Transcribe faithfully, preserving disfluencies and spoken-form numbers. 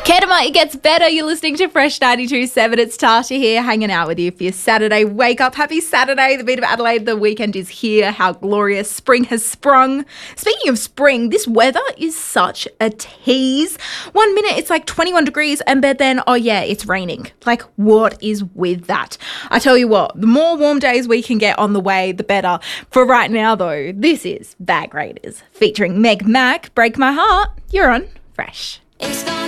Kedema, it gets better. You're listening to Fresh ninety-two point seven. It's Tasha here, hanging out with you for your Saturday wake up. Happy Saturday. The beat of Adelaide, the weekend is here. How glorious. Spring has sprung. Speaking of spring, this weather is such a tease. One minute it's like twenty-one degrees and but then, oh yeah, it's raining. Like, what is with that? I tell you what, the more warm days we can get on the way, the better. For right now, though, this is Bag Raiders featuring Meg Mac. Break My Heart. You're on Fresh. It's gonna